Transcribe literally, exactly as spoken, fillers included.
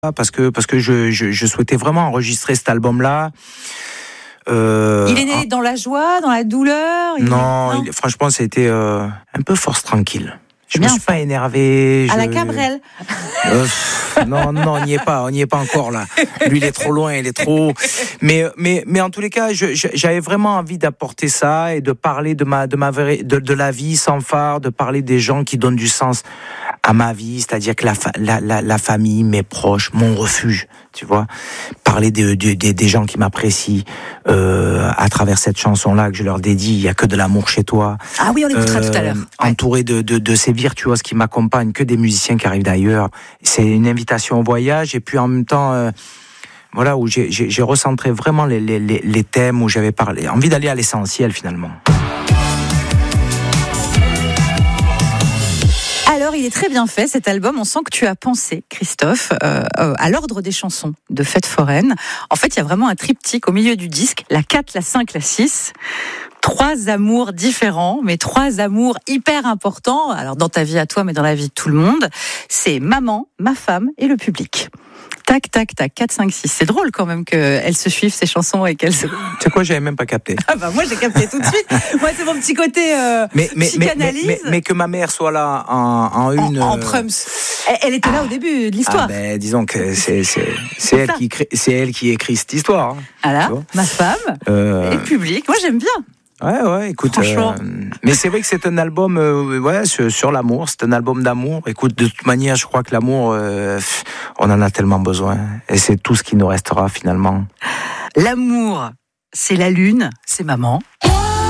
parce que parce que je, je, je souhaitais vraiment enregistrer cet album-là. Euh, il est né dans la joie, dans la douleur. Il non, est... non. Il, franchement, c'était euh, un peu force tranquille. Je bien, me suis ça. pas énervé. À je... la Cabrel. Euh, non, non, on n'y est pas, on n'y est pas encore là. Lui, il est trop loin, il est trop. Mais, mais, mais en tous les cas, je, je, j'avais vraiment envie d'apporter ça et de parler de ma, de ma vraie, de, de la vie sans phare, de parler des gens qui donnent du sens à ma vie, c'est-à-dire que la, la, la, la famille, mes proches, mon refuge, tu vois. Parler des, des, des gens qui m'apprécient euh, à travers cette chanson-là que je leur dédie. Il y a que de l'amour chez toi. Ah oui, on l'écoutera euh, tout à l'heure. Ouais. Entouré de, de, de ces virtuoses qui m'accompagnent, que des musiciens qui arrivent d'ailleurs. C'est une invitation au voyage et puis en même temps, euh, voilà, où j'ai, j'ai, j'ai recentré vraiment les, les, les thèmes où j'avais parlé, envie d'aller à l'essentiel finalement. Alors, il est très bien fait cet album. On sent que tu as pensé, Christophe, euh, euh, à l'ordre des chansons de Fête foraine. En fait, il y a vraiment un triptyque au milieu du disque, la quatre, la cinq, la six. Trois amours différents, mais trois amours hyper importants. Alors, dans ta vie à toi, mais dans la vie de tout le monde. C'est maman, ma femme et le public. Tac, tac, tac, quatre, cinq, six. C'est drôle quand même qu'elles se suivent, ces chansons, et qu'elles se... C'est quoi, j'avais même pas capté. Ah bah moi, j'ai capté tout de suite. Moi, c'est mon petit côté euh, mais, mais, psychanalyse. Mais, mais, mais, mais que ma mère soit là en, en une... En, en prums. Elle, elle était là au début de l'histoire. Ah ben, disons que c'est, c'est, c'est, elle, qui crée, c'est elle qui écrit cette histoire. Voilà, ma femme euh... et le public. Moi, j'aime bien. Ouais, ouais, écoute. Franchement. Euh, mais c'est vrai que c'est un album, euh, ouais, sur, sur l'amour. C'est un album d'amour. Écoute, de toute manière, je crois que l'amour, euh, on en a tellement besoin. Et c'est tout ce qui nous restera finalement. L'amour, c'est la lune, c'est maman.